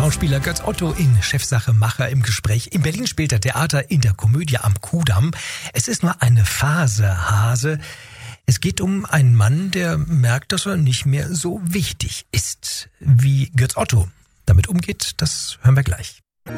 Schauspieler Götz Otto in Chefsache Macher im Gespräch. In Berlin spielt er Theater in der Komödie am Kudamm. Es ist nur eine Phase, Hase. Es geht um einen Mann, der merkt, dass er nicht mehr so wichtig ist. Wie Götz Otto damit umgeht, das hören wir gleich.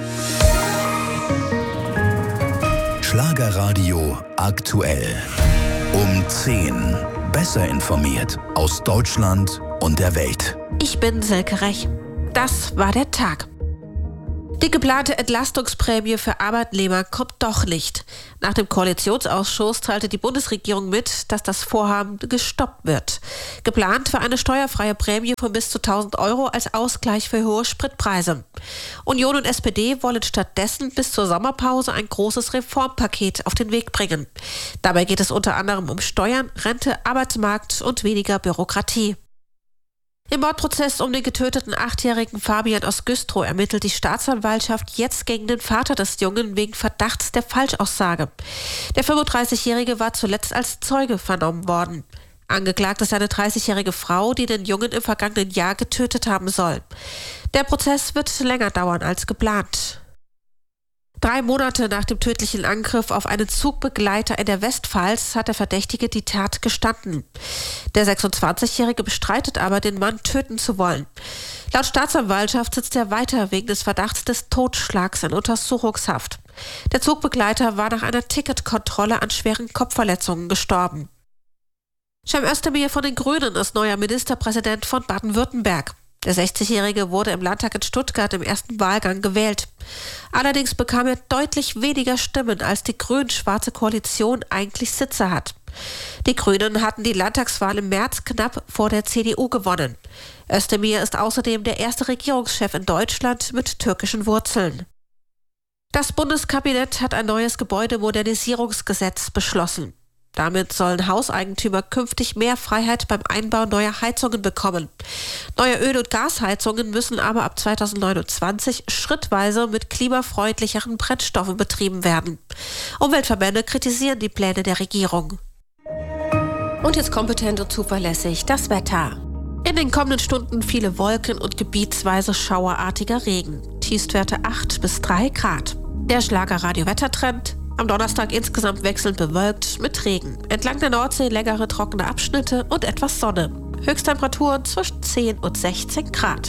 Schlagerradio aktuell. Um 10. Besser informiert aus Deutschland und der Welt. Ich bin Silke Rech. Das war der Tag. Die geplante Entlastungsprämie für Arbeitnehmer kommt doch nicht. Nach dem Koalitionsausschuss teilte die Bundesregierung mit, dass das Vorhaben gestoppt wird. Geplant war eine steuerfreie Prämie von bis zu 1.000 Euro als Ausgleich für hohe Spritpreise. Union und SPD wollen stattdessen bis zur Sommerpause ein großes Reformpaket auf den Weg bringen. Dabei geht es unter anderem um Steuern, Rente, Arbeitsmarkt und weniger Bürokratie. Im Mordprozess um den getöteten 8-jährigen Fabian aus Güstrow ermittelt die Staatsanwaltschaft jetzt gegen den Vater des Jungen wegen Verdachts der Falschaussage. Der 35-Jährige war zuletzt als Zeuge vernommen worden. Angeklagt ist eine 30-jährige Frau, die den Jungen im vergangenen Jahr getötet haben soll. Der Prozess wird länger dauern als geplant. 3 Monate nach dem tödlichen Angriff auf einen Zugbegleiter in der Westpfalz hat der Verdächtige die Tat gestanden. Der 26-Jährige bestreitet aber, den Mann töten zu wollen. Laut Staatsanwaltschaft sitzt er weiter wegen des Verdachts des Totschlags in Untersuchungshaft. Der Zugbegleiter war nach einer Ticketkontrolle an schweren Kopfverletzungen gestorben. Cem Özdemir von den Grünen ist neuer Ministerpräsident von Baden-Württemberg. Der 60-Jährige wurde im Landtag in Stuttgart im ersten Wahlgang gewählt. Allerdings bekam er deutlich weniger Stimmen, als die grün-schwarze Koalition eigentlich Sitze hat. Die Grünen hatten die Landtagswahl im März knapp vor der CDU gewonnen. Özdemir ist außerdem der erste Regierungschef in Deutschland mit türkischen Wurzeln. Das Bundeskabinett hat ein neues Gebäudemodernisierungsgesetz beschlossen. Damit sollen Hauseigentümer künftig mehr Freiheit beim Einbau neuer Heizungen bekommen. Neue Öl- und Gasheizungen müssen aber ab 2029 schrittweise mit klimafreundlicheren Brennstoffen betrieben werden. Umweltverbände kritisieren die Pläne der Regierung. Und jetzt kompetent und zuverlässig das Wetter. In den kommenden Stunden viele Wolken und gebietsweise schauerartiger Regen. Tiefstwerte 8 bis 3 Grad. Der Schlagerradio-Wettertrend. Am Donnerstag insgesamt wechselnd bewölkt mit Regen. Entlang der Nordsee längere trockene Abschnitte und etwas Sonne. Höchsttemperaturen zwischen 10 und 16 Grad.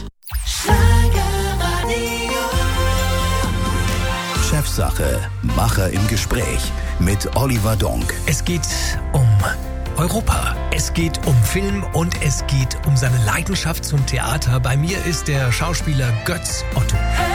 Chefsache Macher im Gespräch mit Oliver Donk. Es geht um Europa. Es geht um Film und es geht um seine Leidenschaft zum Theater. Bei mir ist der Schauspieler Götz Otto.